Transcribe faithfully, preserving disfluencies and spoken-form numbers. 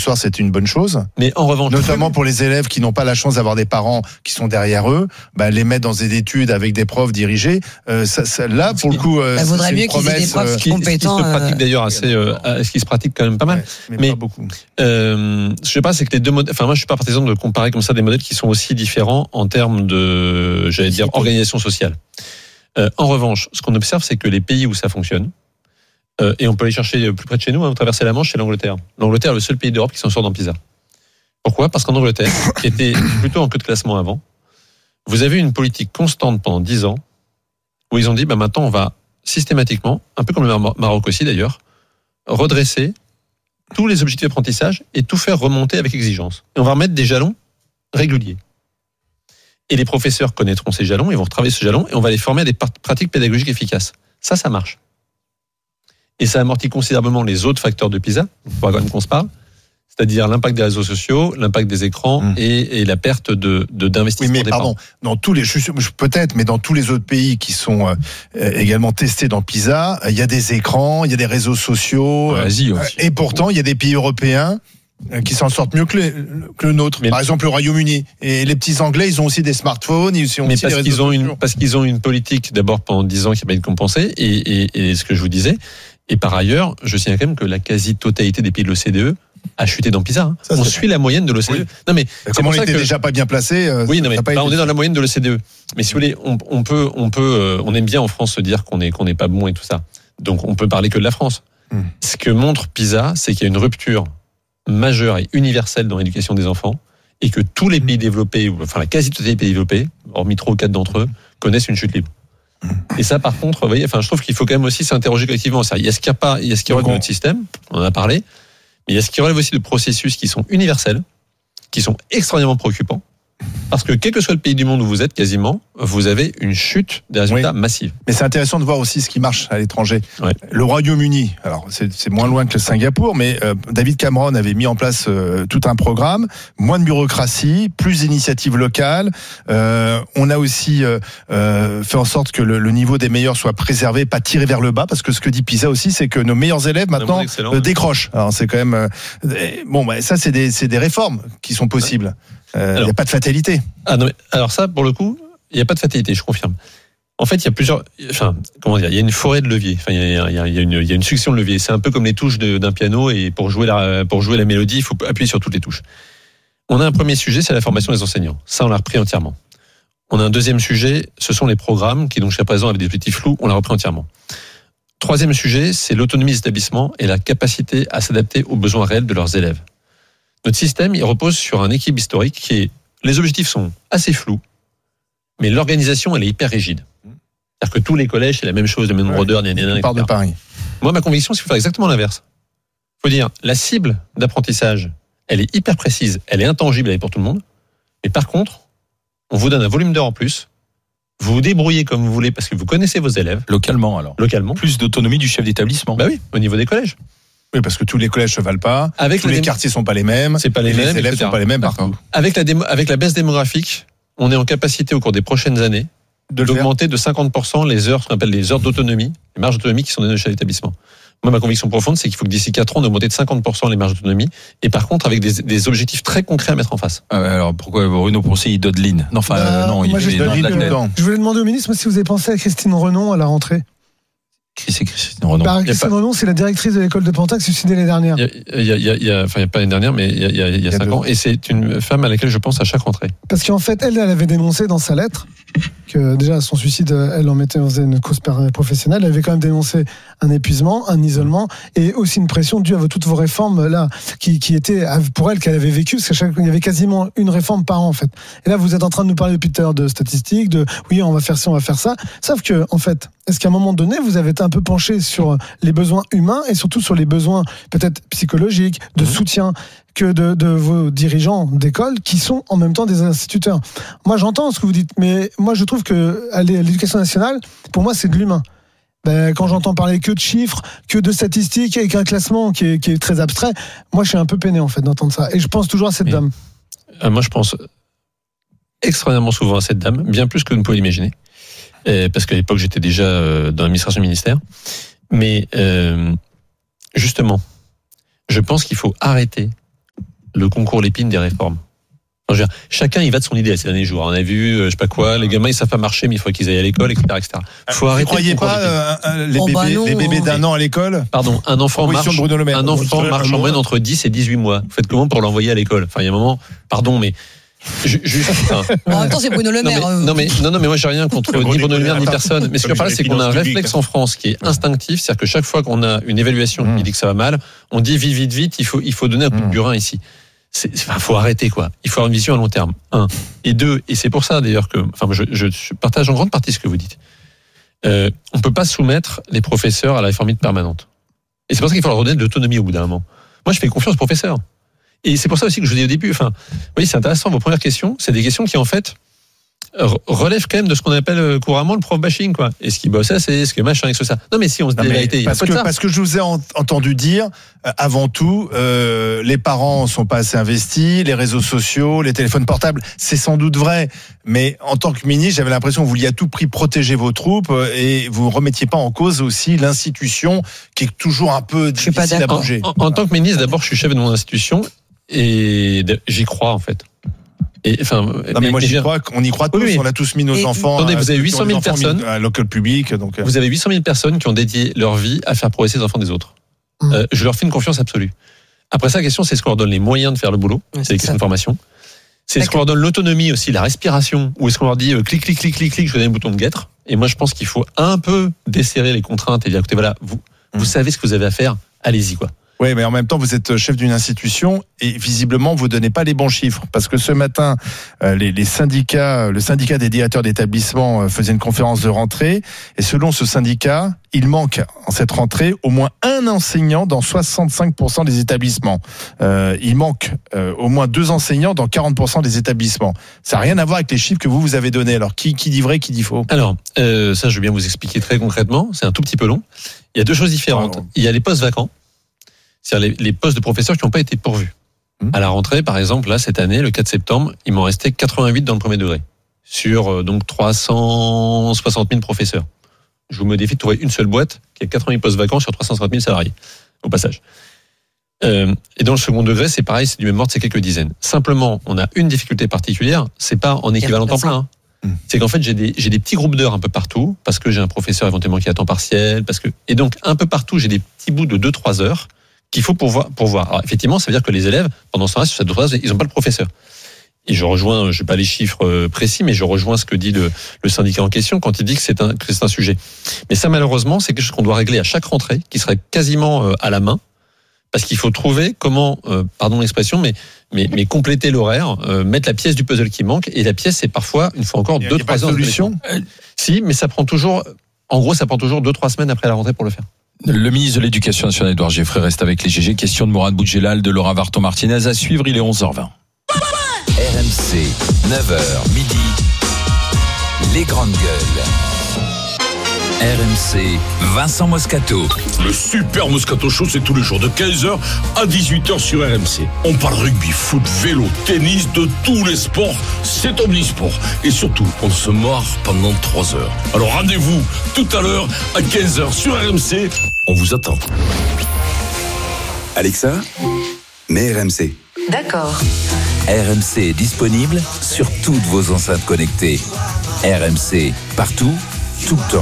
soir, c'est une bonne chose. Mais en revanche, notamment pour les élèves qui n'ont pas la chance d'avoir des parents qui sont derrière eux, bah, les mettre dans des études avec des profs dirigés, euh, ça, ça, là, pour le coup, euh, ça vaudrait mieux qu'ils aient des profs euh, compétents. Ce qui se pratique d'ailleurs assez, euh, ce qui se pratique quand même pas mal. Ouais, mais, mais pas beaucoup. Euh, je sais pas, c'est que les deux modèles. Enfin, moi, je suis pas partisan de comparer comme ça des modèles qui sont aussi différents en termes de, j'allais dire, organisation sociale. Euh, en revanche, ce qu'on observe, c'est que les pays où ça fonctionne, euh, et on peut aller chercher plus près de chez nous, hein, traverser la Manche, c'est l'Angleterre. L'Angleterre est le seul pays d'Europe qui s'en sort dans PISA. Pourquoi ? Parce qu'en Angleterre, qui était plutôt en queue de classement avant, vous avez une politique constante pendant dix ans, où ils ont dit, bah maintenant, on va systématiquement, un peu comme le Maroc aussi d'ailleurs, redresser tous les objectifs d'apprentissage et tout faire remonter avec exigence. Et on va remettre des jalons réguliers. Et les professeurs connaîtront ces jalons, ils vont retravailler ce jalon et on va les former à des pratiques pédagogiques efficaces. Ça, ça marche. Et ça amortit considérablement les autres facteurs de PISA, il faudra quand même qu'on se parle, c'est-à-dire l'impact des réseaux sociaux, l'impact des écrans mmh. et, et la perte de, de, d'investissement oui, mais des pardon, parents. Dans tous les, je suis, peut-être, mais dans tous les autres pays qui sont euh, également testés dans PISA, il y a des écrans, il y a des réseaux sociaux, ouais, euh, et pourtant il y a des pays européens qui s'en sortent mieux que le, que le nôtre. Mais par exemple, le Royaume-Uni. Et les petits Anglais, ils ont aussi des smartphones, ils ont mais aussi parce des réseaux qu'ils ont sociaux. une, parce qu'ils ont une politique, d'abord pendant dix ans, qui a pas été compensée, et, et, et ce que je vous disais. Et par ailleurs, je signale quand même que la quasi-totalité des pays de l'O C D E a chuté dans PISA. Hein. Ça, on suit la moyenne de l'O C D E. Oui. Non mais comme on était que... déjà pas bien placé. Euh, oui, non mais bah, été... on est dans la moyenne de l'O C D E. Mais si vous voulez, on, on peut, on peut, euh, on aime bien en France se dire qu'on est, qu'on n'est pas bon et tout ça. Donc on peut parler que de la France. Hmm. Ce que montre PISA, c'est qu'il y a une rupture majeure et universelle dans l'éducation des enfants, et que tous les pays développés, enfin la quasi-totalité des pays développés, hormis trois ou quatre d'entre eux, connaissent une chute libre. Et ça, par contre, vous voyez, enfin, je trouve qu'il faut quand même aussi s'interroger collectivement. Ça, il y a ce qu'il y a pas, il y a ce qui relève de notre système, on en a parlé, mais il y a ce qui relève aussi de processus qui sont universels, qui sont extrêmement préoccupants, parce que quel que soit le pays du monde où vous êtes, quasiment, vous avez une chute des résultats oui. massive. Mais c'est intéressant de voir aussi ce qui marche à l'étranger. Ouais. Le Royaume-Uni, alors c'est, c'est moins loin que le Singapour, mais euh, David Cameron avait mis en place euh, tout un programme, moins de bureaucratie, plus d'initiatives locales. Euh, on a aussi euh, euh, fait en sorte que le, le niveau des meilleurs soit préservé, pas tiré vers le bas, parce que ce que dit PISA aussi, c'est que nos meilleurs élèves maintenant euh, décrochent. Alors c'est quand même euh, bon, bah, ça c'est des, c'est des réformes qui sont possibles. Ouais. Il euh, n'y a pas de fatalité. Ah non, mais, alors ça, pour le coup, il n'y a pas de fatalité, je confirme. En fait, il y a plusieurs, enfin, comment dire, il y a une forêt de leviers. Enfin, il y a, il y a, il y a une, il y a une succession de leviers. C'est un peu comme les touches de, d'un piano, et pour jouer la, pour jouer la mélodie, il faut appuyer sur toutes les touches. On a un premier sujet, c'est la formation des enseignants. Ça, on l'a repris entièrement. On a un deuxième sujet, ce sont les programmes qui, donc, jusqu'à présent, avaient des objectifs flous, on l'a repris entièrement. Troisième sujet, c'est l'autonomie des établissements et la capacité à s'adapter aux besoins réels de leurs élèves. Notre système, il repose sur un équilibre historique qui est, les objectifs sont assez flous, mais l'organisation, elle est hyper rigide. C'est-à-dire que tous les collèges, c'est la même chose, le même nombre d'heures, on part de Paris. Moi, ma conviction, c'est qu'il faut faire exactement l'inverse. Il faut dire, la cible d'apprentissage, elle est hyper précise, elle est intangible, elle est pour tout le monde, mais par contre, on vous donne un volume d'heures en plus, vous vous débrouillez comme vous voulez parce que vous connaissez vos élèves. Localement, alors. Localement. Plus d'autonomie du chef d'établissement. Bah oui, au niveau des collèges. Oui, parce que tous les collèges se valent pas. Avec tous les dé... quartiers sont pas les mêmes. C'est pas les, mêmes, les élèves et cetera sont pas les mêmes partout. Avec la, démo... avec la baisse démographique, on est en capacité au cours des prochaines années de d'augmenter de cinquante pour cent les heures, ce qu'on appelle les heures d'autonomie, les marges d'autonomie qui sont données au chef d'établissement. Moi, ma conviction profonde, c'est qu'il faut que d'ici quatre ans, on augmente de cinquante pour cent les marges d'autonomie, et par contre, avec des, des objectifs très concrets à mettre en face. Ah ouais, alors, pourquoi Bruno Poncet, il dodeline? Non, enfin, bah, euh, non, moi, il est dans de la tête. Je voulais demander au ministre si vous avez pensé à Christine Renon à la rentrée. Qui c'est Christine Renon? Bah, Christine pas... Renon, c'est la directrice de l'école de Pantin qui s'est suicidée l'année dernière. Il y a, il y a, il y a, enfin, il y a pas l'année dernière, mais il y a, il y a, il y a cinq ans, et c'est une femme à laquelle je pense à chaque rentrée. Parce qu'en fait, elle, elle avait dénoncé dans sa lettre que déjà son suicide, elle en mettait dans une cause professionnelle. Elle avait quand même dénoncé un épuisement, un isolement et aussi une pression due à toutes vos réformes là, qui, qui étaient pour elle qu'elle avait vécu, parce qu'il y avait quasiment une réforme par an en fait. Et là, vous êtes en train de nous parler depuis tout à l'heure de statistiques, de oui, on va faire ci, on va faire ça. Sauf que en fait, est-ce qu'à un moment donné, vous avez été un peu penché sur les besoins humains et surtout sur les besoins peut-être psychologiques, de mmh. soutien que de, de vos dirigeants d'école qui sont en même temps des instituteurs. Moi, j'entends ce que vous dites, mais moi, je trouve que à l'éducation nationale, pour moi, c'est de l'humain. Ben, quand j'entends parler que de chiffres, que de statistiques et qu'un classement qui est, qui est très abstrait, moi, je suis un peu peiné en fait d'entendre ça. Et je pense toujours à cette mais, dame. Euh, moi, je pense extrêmement souvent à cette dame, bien plus que vous ne pouvez l'imaginer. Euh, parce qu'à l'époque, j'étais déjà euh, dans l'administration ministère. Mais euh, justement, je pense qu'il faut arrêter le concours Lépine des réformes. Enfin, je veux dire, chacun y va de son idée ces derniers jours. On a vu, euh, je sais pas quoi, les gamins ils savent pas marcher, mais il faut qu'ils aillent à l'école, et cetera, et cetera. Faut Vous arrêter. ne croyez le concours pas Lépine. euh, euh, les, Oh, bébés, bah non, les bébés d'un mais- an à l'école? Pardon, un enfant Proposition marche, de Bruno Le Maire. un enfant Un marche en mois. moyenne entre dix et dix-huit mois. Vous faites comment pour l'envoyer à l'école? Enfin, il y a un moment, pardon, mais ju- juste. enfin, En même temps, c'est Bruno Le Non mais, Maire. euh, non mais non non mais moi j'ai rien contre Le ni Bruno Le Maire ni Attends. personne. Mais ce que je Comme parle les c'est qu'on a un finances réflexe publiques. en France qui est instinctif, c'est-à-dire que chaque fois qu'on a une évaluation Mmh. qui dit que ça va mal, on dit vite vite vite, il faut il faut donner un coup de Mmh. burin ici. C'est, enfin, faut arrêter quoi. Il faut avoir une vision à long terme. Un et deux et c'est pour ça d'ailleurs que enfin je, je, je partage en grande partie ce que vous dites. Euh, on peut pas soumettre les professeurs à la réforme permanente. Et c'est pour ça qu'il faut leur donner de l'autonomie au bout d'un moment. Moi je fais confiance aux professeurs. Et c'est pour ça aussi que je vous dis au début, enfin, oui, c'est intéressant, vos premières questions, c'est des questions qui, en fait, re- relèvent quand même de ce qu'on appelle euh, couramment le prof bashing, quoi. Est-ce qu'il bosse assez, est-ce que machin, est-ce que ça. Non, mais si, on se dit Non, la mais vérité, il y a parce, pas de que, ça. parce que je vous ai en- entendu dire, euh, avant tout, euh, les parents sont pas assez investis, les réseaux sociaux, les téléphones portables, c'est sans doute vrai. Mais en tant que ministre, j'avais l'impression que vous vouliez à tout prix protéger vos troupes euh, et vous remettiez pas en cause aussi l'institution qui est toujours un peu suis pas difficile à d'accord. En, bouger. en- en tant que ministre, d'abord, je suis chef de mon institution et de- j'y crois, en fait. Et, enfin, Non, mais moi j'y je- crois, on y croit tous, Oui, oui. on a tous mis nos Et- enfants. Attendez, à- vous avez ceux qui huit cent ont des mille enfants mis personnes. à l'école publique, donc. euh, Vous avez huit cent mille personnes qui ont dédié leur vie à faire progresser les enfants des autres. Mmh. Euh, je leur fais une confiance absolue. Après ça, la question, c'est est-ce qu'on leur donne les moyens de faire le boulot? Ouais, C'est c'est des questions ça. de formation. C'est est-ce qu'on leur donne l'autonomie aussi, la respiration, ou est-ce qu'on leur dit euh, clic, clic, clic, clic, clic, je vous donne un bouton de guêtre. Et moi, je pense qu'il faut un peu desserrer les contraintes et dire, écoutez, voilà, vous, Mmh. vous savez ce que vous avez à faire, allez-y, quoi. Oui, mais en même temps, vous êtes chef d'une institution et visiblement, vous donnez pas les bons chiffres. Parce que ce matin, euh, les, les syndicats, le syndicat des directeurs d'établissement euh, faisait une conférence de rentrée. Et selon ce syndicat, il manque en cette rentrée au moins un enseignant dans soixante-cinq pour cent des établissements. Euh, il manque euh, au moins deux enseignants dans quarante pour cent des établissements. Ça n'a rien à voir avec les chiffres que vous, vous avez donnés. Alors, qui, qui dit vrai, qui dit faux? Alors, euh, ça, je vais bien vous expliquer très concrètement. C'est un tout petit peu long. Il y a deux choses différentes. Pardon. Il y a les postes vacants, c'est-à-dire les, les postes de professeurs qui n'ont pas été pourvus. Mmh. À la rentrée, par exemple, là, cette année, le quatre septembre, il m'en restait quatre-vingt-huit dans le premier degré, sur euh, donc trois cent soixante mille professeurs. Je vous me défie de trouver une seule boîte qui a quatre-vingt-huit postes vacants sur trois cent cinquante mille salariés, au passage. Euh, et dans le second degré, c'est pareil, c'est du même ordre, c'est quelques dizaines. Simplement, on a une difficulté particulière, c'est pas en équivalent temps plein. Hein. Mmh. C'est qu'en fait, j'ai des, j'ai des petits groupes d'heures un peu partout, parce que j'ai un professeur éventuellement qui est à temps partiel, parce que, et donc, un peu partout, j'ai des petits bouts de deux trois heures qu'il faut pourvoir, pourvoir. Alors, effectivement, ça veut dire que les élèves, pendant ce temps-là, sur ces deux trois heures, ils n'ont pas le professeur. Et je rejoins, je n'ai pas les chiffres euh, précis, mais je rejoins ce que dit le, le syndicat en question quand il dit que c'est un, que c'est un sujet. Mais ça, malheureusement, c'est quelque chose qu'on doit régler à chaque rentrée, qui serait quasiment euh, à la main, parce qu'il faut trouver comment, euh, pardon l'expression, mais, mais, mais compléter l'horaire, euh, mettre la pièce du puzzle qui manque, et la pièce, c'est parfois, une fois encore, Il y a- deux il y a pas trois de heures. solution? Si, mais ça prend toujours, en gros, ça prend toujours deux trois semaines après la rentrée pour le faire. Le ministre de l'Éducation nationale, Édouard Geoffrey, reste avec les G G. Question de Mourad Boudjelal, de Laura Varton-Martinez. À suivre, il est onze heures vingt. R M C, neuf heures midi, les grandes gueules. R M C, Vincent Moscato. Le Super Moscato Show, c'est tous les jours de quinze heures à dix-huit heures sur R M C. On parle rugby, foot, vélo, tennis, de tous les sports. C'est omnisport. Et surtout, on se marre pendant trois heures. Alors rendez-vous tout à l'heure à quinze heures sur R M C. On vous attend. Alexa, mets R M C. D'accord. R M C est disponible sur toutes vos enceintes connectées. R M C, partout, tout le temps.